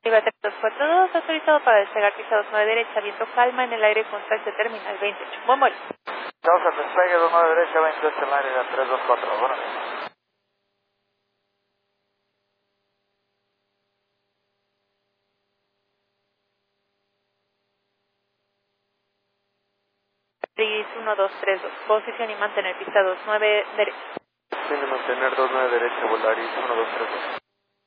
Iba 3242, autorizado para despegar pisados 9 derecha, viento calma en el aire con taxi terminal 28. Buen vuelo. Causa despegue 29 derecha, 28 en el aire, 324. Buenos días. Briggs 1232, posición y mantener pisados 9 derecha. Tiene mantener 29 derecha, Volaris 1232.